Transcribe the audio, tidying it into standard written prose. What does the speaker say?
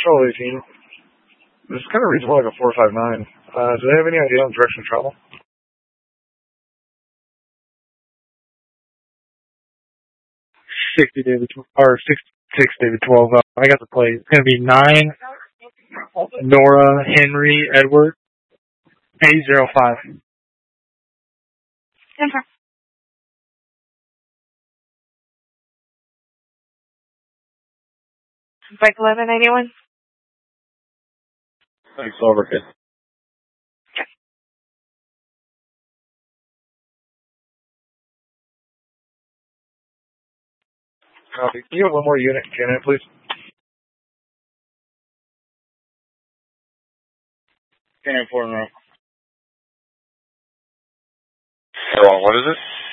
Control 18. This kind of reads more like a 459. Do they have any idea on direction of travel? 60 David, or 66 David 12. I got the plate. It's going to be 9 Nora Henry Edward 805. Enter. Bike 1181. Thanks, over, kid. Copy. Can you have one more unit, Janet, please? Can I afford now? Hello, what is it?